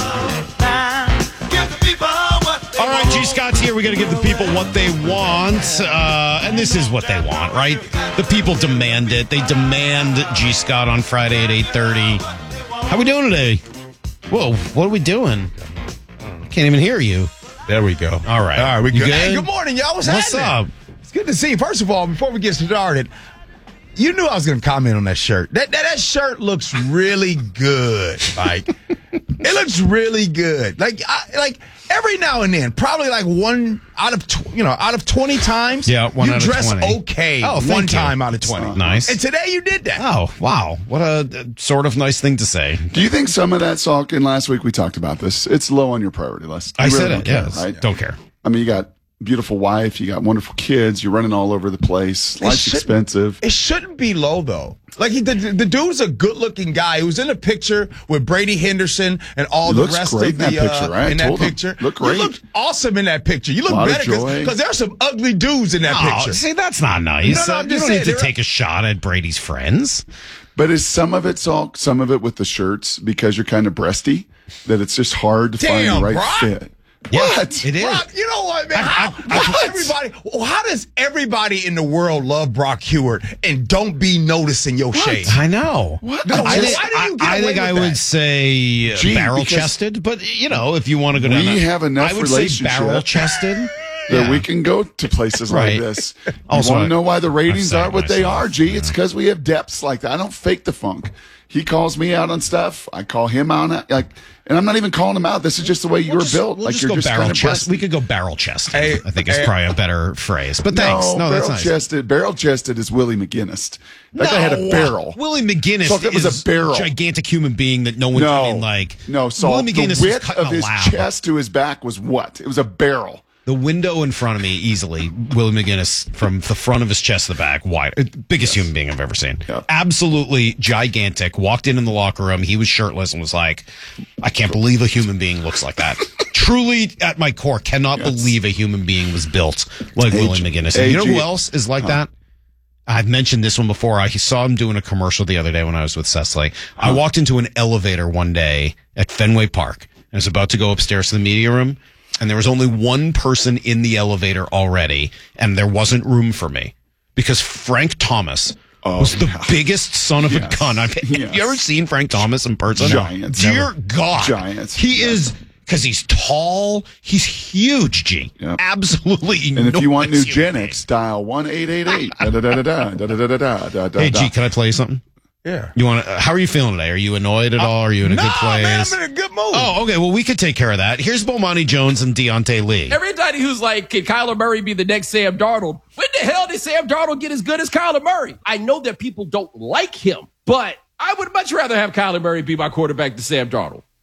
All right, G. Scott's here. We got to give the people what they want. Uh, and this is what they want, right? The people demand it. They demand G. Scott on Friday at eight thirty. How we doing today? Whoa, what are we doing? Can't even hear you. There we go. All right. All right, we You good. good? Hey, good morning, y'all. What's, What's happening? up? It's good to see you. First of all, before we get started, you knew I was going to comment on that shirt. That, that that shirt looks really good. Like, it looks really good. Like, I, like every now and then, probably like one out of tw- you know out of twenty times. Yeah, one you out of dress twenty. okay. Oh, thank one you. time out of twenty. Uh, nice. And today you did that. Oh, wow. What a uh, sort of nice thing to say. Do you think some of that, Salk, and last week we talked about this, it's low on your priority list? You I really said don't it, care, yes. right? Don't care. I mean, you got beautiful wife, you got wonderful kids, you're running all over the place. Life's should- expensive. It shouldn't be low, though. Like, he, the, the dude's a good-looking guy. He was in a picture with Brady Henderson and all He the looks rest great of the in that picture, uh, right? I in that told him. picture. Look great. You look awesome in that picture. You look Lot of better joy. because there's some ugly dudes in that Oh, picture. see, that's not nice. No, no, Uh, I'm you just don't saying, need to there- take a shot at Brady's friends. But is some of it, Salk, some of it with the shirts because you're kind of breasty, that it's just hard to find Damn, the right Brock. fit? Yeah, What? it is. Brock, you know what, man? I- How, I- how everybody? well, How does everybody in the world love Brock Hewitt and don't be noticing your shade? I know. What? No, I, Why think- do you get I, I away think I with would that? say Gee, barrel because chested, but you know, if you want to go down, we that- have enough I would relationship say barrel chested. that we can go to places Right. like this. You Also, want to know why the ratings I've aren't what said they myself, are, G? It's because we have depths like that. I don't fake the funk. He calls me out on stuff. I call him out. on- Like, and I'm not even calling him out. This is just the way you We'll were just, built. we'll like just you're go just barrel kind of chest. We could go barrel chested. Hey, I think is hey. probably a better phrase. But thanks. No, that's barrel nice. chested. Barrel chested is Willie McGinnis. That guy had a No. barrel. Willie McGinnis So that was a is barrel. gigantic human being that no one No, I mean, like no. So Willie the McGinnis was width cutting of a his lap. chest to his back was what? It was a barrel. The window in front of me, easily, Willie McGinnis, from the front of his chest to the back, wide. Biggest human being I've ever seen. Yep. Absolutely gigantic. Walked in in the locker room. He was shirtless and was like, I can't believe a human being looks like that. Truly, at my core, cannot Yes. believe a human being was built like A- Willie McGinnis. And you know A G who else is like Huh. that? I've mentioned this one before. I saw him doing a commercial the other day when I was with Cecily. I walked into an elevator one day at Fenway Park and was about to go upstairs to the media room. And there was only one person in the elevator already, and there wasn't room for me because Frank Thomas Oh, was the yeah. biggest son of Yes. a gun. I've, Yes. Have you ever seen Frank Thomas in person? Giants. Dear Never. God. Giants. He Yeah. is, because he's tall, he's huge, G. Yep. Absolutely And if you want enormous human Nugenics, dial one eight eight eight. Da da da da da da da da da da da. being. Hey, G, can I tell you something? Yeah. You want? Uh, how are you feeling today? Are you annoyed at all? Are you in a no, good place? man, I'm in a good mood. Oh, okay. Well, we could take care of that. Here's Bomani Jones and Deontay Lee. Everybody who's like, can Kyler Murray be the next Sam Darnold? When the hell did Sam Darnold get as good as Kyler Murray? I know that people don't like him, but I would much rather have Kyler Murray be my quarterback than Sam Darnold.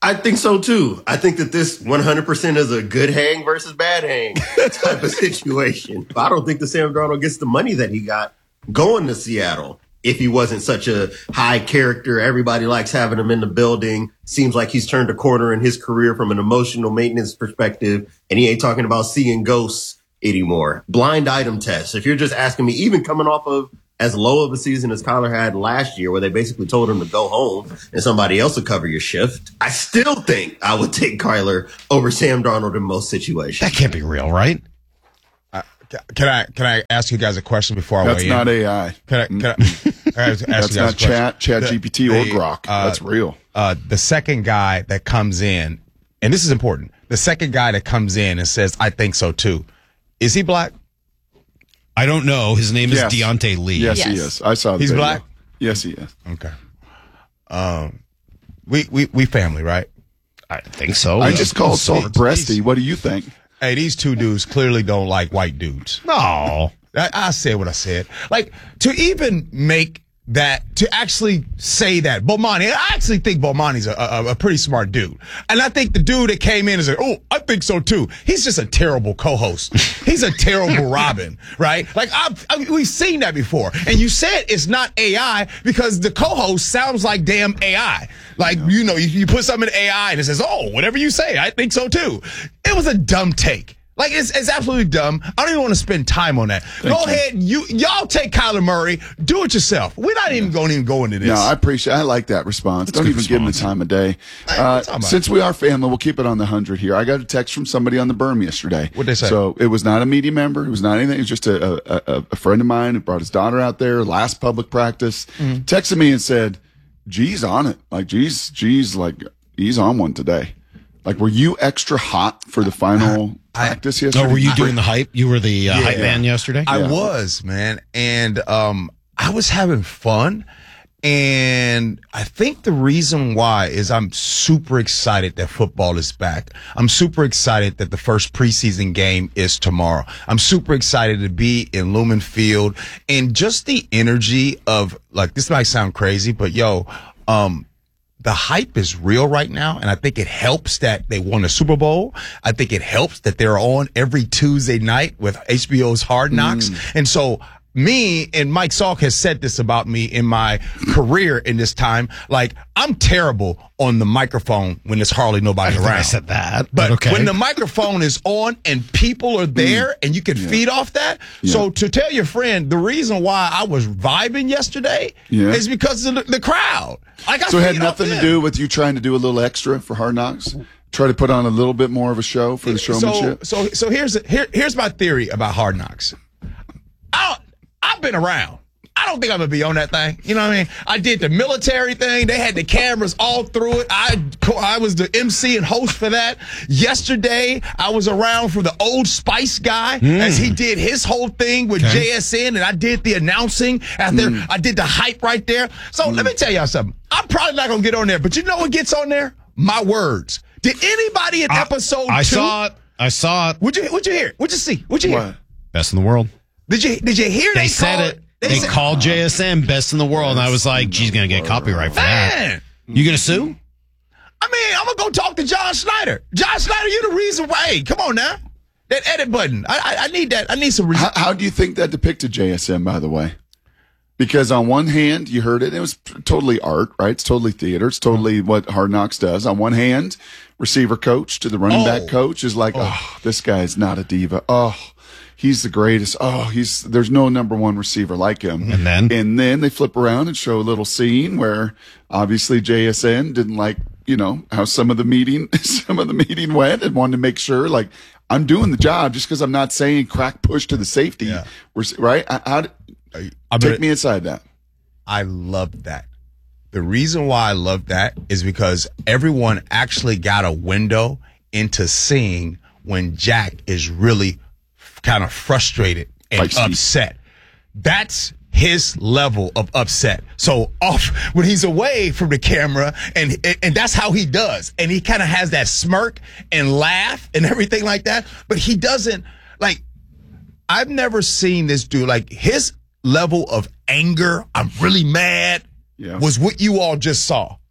I think so too. I think that this one hundred percent is a good hang versus bad hang type of situation. But I don't think that Sam Darnold gets the money that he got going to Seattle if he wasn't such a high character. Everybody likes having him in the building. Seems like he's turned a corner in his career from an emotional maintenance perspective, and he ain't talking about seeing ghosts anymore. Blind item test. If you're just asking me, even coming off of as low of a season as Kyler had last year, where they basically told him to go home and somebody else would cover your shift, I still think I would take Kyler over Sam Darnold in most situations. That can't be real, right? Uh, can I can I ask you guys a question before I That's weigh not in? A I. Can I? Can I, can I ask you That's guys not a question? Chat, Chat The- G P T or the, Grok. uh, That's real. Uh, the second guy that comes in, and this is important. The second guy that comes in and says, "I think so too," is he black? I don't know. His name is Yes. Deontay Lee. Yes, he is. I saw the He's video. black? Yes, he is. Okay. Um, we we we family, right? I think so. I just called Salt Breasty. What do you think? Hey, these two dudes clearly don't like white dudes. No. I, I said what I said. Like, to even make that, to actually say that, Bomani, I actually think Bomani's a, a, a pretty smart dude. And I think the dude that came in and said, oh, I think so too. He's just a terrible co-host. He's a terrible Robin, right? Like, I've, I mean, we've seen that before. And you said it's not A I because the co-host sounds like damn A I. Like, you know, you, you put something in A I and it says, oh, whatever you say, I think so too. It was a dumb take. Like, it's, it's absolutely dumb. I don't even want to spend time on that. Thank go you. ahead. You, y'all take Kyler Murray. Do it yourself. We're not even going to even go into this. No, I appreciate. I like that response. That's a Don't good even give him the time of day. Hey, Uh, what's up, man? since we are family, we'll keep it on the hundred here. I got a text from somebody on the berm yesterday. What'd they say? So it was not a media member. It was not anything. It was just a, a, a friend of mine who brought his daughter out there last public practice. Mm-hmm. Texted me and said, "G's on it. Like G's, G's like he's on one today." Like, were you extra hot for the final practice yesterday? Oh, were you doing the hype? You were the uh, Yeah. hype man yesterday? I Yeah. was, man. And um, I was having fun. And I think the reason why is I'm super excited that football is back. I'm super excited that the first preseason game is tomorrow. I'm super excited to be in Lumen Field, and just the energy of, like, this might sound crazy, but yo, um, the hype is real right now, and I think it helps that they won a Super Bowl. I think it helps that they're on every Tuesday night with H B O's Hard Knocks. Mm. And so me and Mike Salk has said this about me in my career in this time. Like, I'm terrible on the microphone when there's hardly nobody I think around. I said that, But but okay. when the microphone is on and people are there Mm. and you can feed off that. Yeah. So to tell your friend, the reason why I was vibing yesterday Yeah. is because of the, the crowd. Like, I So it had feed off nothing to them. do with you trying to do a little extra for Hard Knocks? Try to put on a little bit more of a show for the showmanship? So, so, so here's here, here's my theory about Hard Knocks. I don't, I've been around. I don't think I'm gonna be on that thing. You know what I mean? I did the military thing. They had the cameras all through it. I I was the M C and host for that. Yesterday, I was around for the Old Spice guy Mm. as he did his whole thing with Okay. J S N, and I did the announcing after Mm. I did the hype right there. So let me tell y'all something. I'm probably not gonna get on there, but you know what gets on there? My words. Did anybody in I- episode I two? saw it. I saw it. Would you? Would you hear? Would you see? Would you hear? What? Best in the world. Did you? Did you hear? They, They, said call it. They, said- called J S M best in the world, and I was like, "Geez, gonna get copyright for that." Man, You gonna sue? I mean, I'm gonna go talk to John Schneider. John Schneider, you the reason why. Hey, come on now. That edit button. I, I, I need that. I need some. Res- How, how do you think that depicted J S M, by the way? Because on one hand, you heard it, it was totally art, right? It's totally theater. It's totally what Hard Knocks does. On one hand, receiver coach to the running Oh. back coach is like, oh, this guy's not a diva. Oh, he's the greatest. Oh, he's there's no number one receiver like him. And then? And then they flip around and show a little scene where obviously J S N didn't like, you know, how some of the meeting, some of the meeting went and wanted to make sure, like, I'm doing the job just because I'm not saying crack push to the safety. Yeah. We're, right? How, how, I take bet- me inside that. I love that. The reason why I love that is because everyone actually got a window into seeing when Jack is really kind of frustrated and Feisty. upset. That's his level of upset. So off when he's away from the camera, and and that's how he does. And he kind of has that smirk and laugh and everything like that. But he doesn't, like, I've never seen this dude, like, his level of anger, I'm really mad, Yeah. was what you all just saw.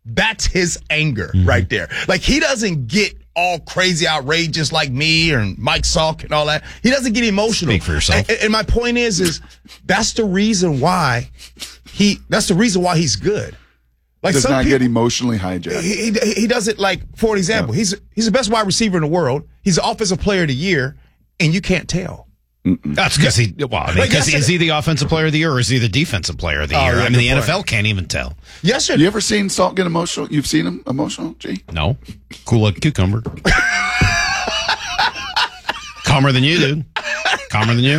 That's his anger Mm-hmm. right there. Like, he doesn't get all crazy outrageous like me and Mike Salk and all that. He doesn't get emotional. Speak for yourself. And, and my point is, is that's the reason why he, that's the reason why he's good. Like, Does some not people, get emotionally hijacked. he, he, he does it like, for example, he's, he's the best wide receiver in the world. He's the offensive player of the year, and you can't tell. Mm-mm. That's because he, well, I mean, Like, because yesterday- is he the offensive player of the year or is he the defensive player of the Oh, year? yeah, I mean, good the point. N F L can't even tell. Yesterday, You ever seen Salt get emotional? You've seen him emotional, G? No. Cool like cucumber. Calmer than you, dude. Calmer than you.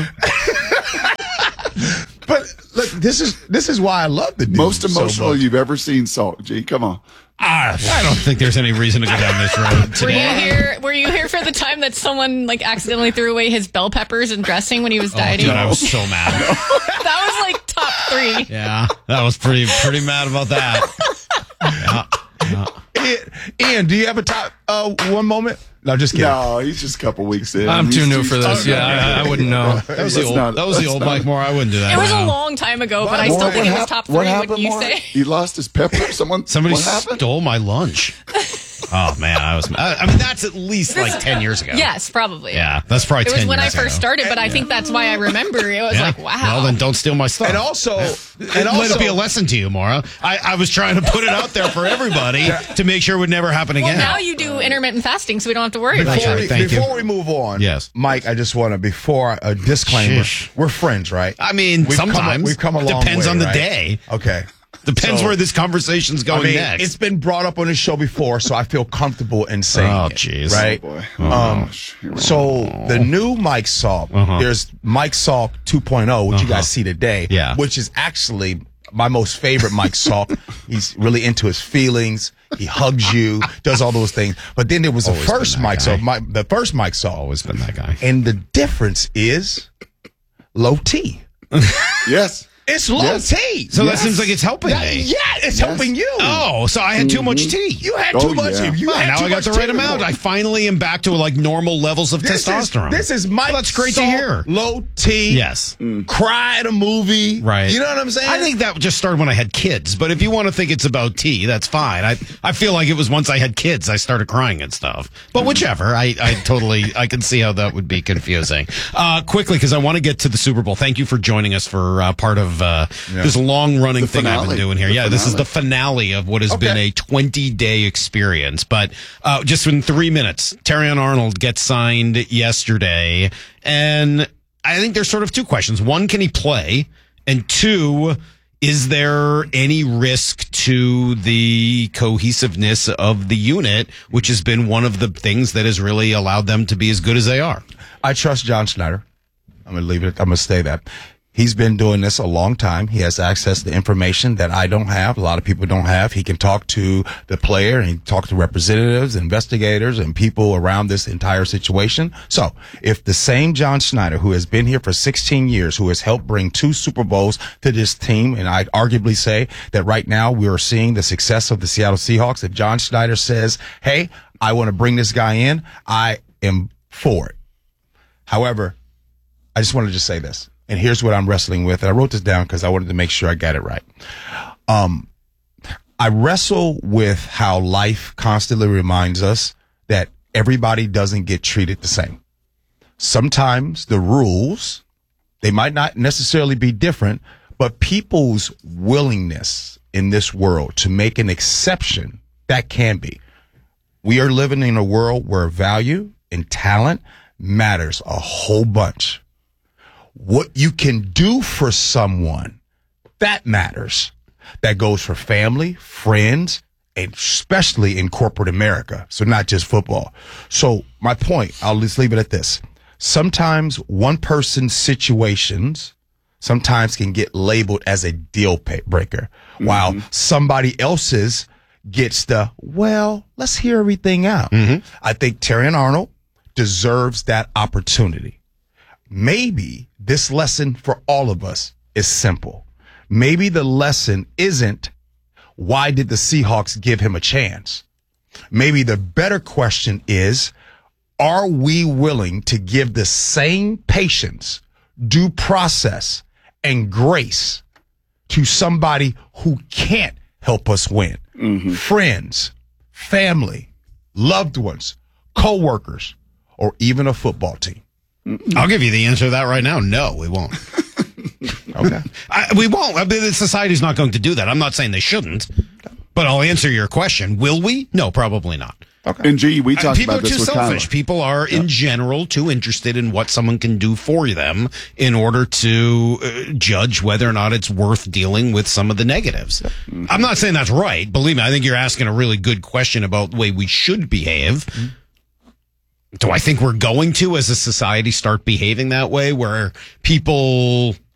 but look, this is this is why I love the dude Most so emotional much. you've ever seen Salt, G. Come on. Ah, I don't think there's any reason to go down this road Were you today. here? Were you here for the time that someone like accidentally threw away his bell peppers and dressing when he was Oh, dieting? dude, I was so mad. That was like top three. Yeah, that was pretty pretty mad about that. Yeah. Yeah. Ian, Ian, do you have a top uh, one moment? No, just kidding. No, he's just a couple weeks in. I'm He's too new too- for this. Yeah, I, I wouldn't know. That was the Let's old, not- that was the let's old not- Mike Moore. I wouldn't do that. It was a now. long time ago, but I Maura, still think what it was hap- top what three. happened, Wouldn't you Maura? say? He lost his pepper. Someone, Somebody what happened? stole my lunch. Oh man, I was. I, I mean, that's at least like ten years ago. Yes, probably. Yeah, that's probably It ten was when I years first ago. started, but I think that's why I remember. It was Yeah. like, wow. Well, then don't steal my stuff. And also, and Let also, it be a lesson to you, Maura. I, I was trying to put it out there for everybody to make sure it would never happen Well, again. now you do intermittent fasting, so we don't have to worry about before, right, we, thank you. before we move on, Yes. Mike, I just want to before a disclaimer. Shush. We're friends, right? I mean, We've come a- sometimes we've come a long depends way, on the right? day. Okay. Depends So- where this conversation's going I mean, next. it's been brought up on this show before, so I feel comfortable in saying Oh, it. jeez. Right? Oh, boy. Um, gosh. Here we so the new Mike Salk, Uh-huh. there's Mike Salk two point oh, which you Uh-huh. guys see today, Yeah. which is actually my most favorite Mike Salk. He's really into his feelings. He hugs you, does all those things. But then there was the Always first been that Mike guy. Salk, my, the first Mike Salk. always been that guy. And the difference is low T. Yes. It's low Yes. T. So Yes. that seems like it's helping That- me. yeah, it's Yes. helping you. Oh, so I had too much tea. You had Oh, too much. yeah. You Well, had now too I got much the right tea amount. before. I finally am back to like normal levels of This testosterone. Is, this is Mike. Well, that's great to Salk, hear. Low T. Yes. Cry at a movie. Right. You know what I'm saying? I think that just started when I had kids. But if you want to think it's about tea, that's fine. I I feel like it was once I had kids I started crying and stuff. But whichever, I, I totally I can see how that would be confusing. Uh, quickly, because I want to get to the Super Bowl. Thank you for joining us for uh, part of uh, this long running The thing I've been finale. doing here. The yeah, this is finale. the finale of what has Okay. been a twenty day experience. But uh, just in three minutes, Terrion Arnold gets signed yesterday, and I think there's sort of two questions. One, can he play? And two, is there any risk to the cohesiveness of the unit, which has been one of the things that has really allowed them to be as good as they are? I trust John Schneider. I'm going to leave it. I'm going to say that. He's been doing this a long time. He has access to information that I don't have. A lot of people don't have. He can talk to the player and he can talk to representatives, investigators, and people around this entire situation. So if the same John Schneider, who has been here for sixteen years, who has helped bring two Super Bowls to this team, and I'd arguably say that right now we are seeing the success of the Seattle Seahawks. If John Schneider says, hey, I want to bring this guy in, I am for it. However, I just wanted to just say this. And here's what I'm wrestling with. And I wrote this down because I wanted to make sure I got it right. Um, I wrestle with how life constantly reminds us that everybody doesn't get treated the same. Sometimes the rules, they might not necessarily be different, but people's willingness in this world to make an exception, that can be. We are living in a world where value and talent matters a whole bunch. What you can do for someone, that matters. That goes for family, friends, and especially in corporate America. So not just football. So my point, I'll just leave it at this. Sometimes one person's situations sometimes can get labeled as a deal breaker, mm-hmm. while somebody else's gets the, well, let's hear everything out. Mm-hmm. I think Terrion Arnold deserves that opportunity. Maybe this lesson for all of us is simple. Maybe the lesson isn't, why did the Seahawks give him a chance? Maybe the better question is, are we willing to give the same patience, due process, and grace to somebody who can't help us win? Mm-hmm. Friends, family, loved ones, co-workers, or even a football team? I'll give you the answer to that right now. No, we won't. Okay. I, we won't. I mean, the society's not going to do that. I'm not saying they shouldn't, but I'll answer your question. Will we? No, probably not. Okay. And G, we talked people about this are too with selfish. Kyler. People are, in general, too interested in what someone can do for them in order to uh, judge whether or not it's worth dealing with some of the negatives. Mm-hmm. I'm not saying that's right. Believe me, I think you're asking a really good question about the way we should behave. Mm-hmm. Do I think we're going to, as a society, start behaving that way, where people